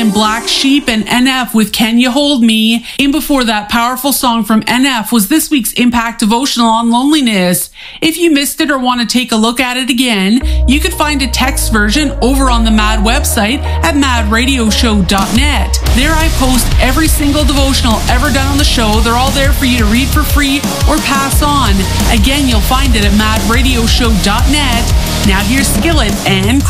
and Black Sheep and NF with Can You Hold Me. And before that powerful song from NF was this week's Impact Devotional on Loneliness. If you missed it or want to take a look at it again, you could find a text version over on the MAD website at madradioshow.net. There I post every single devotional ever done on the show. They're all there for you to read for free or pass on. Again, you'll find it at madradioshow.net. Now here's Skillet and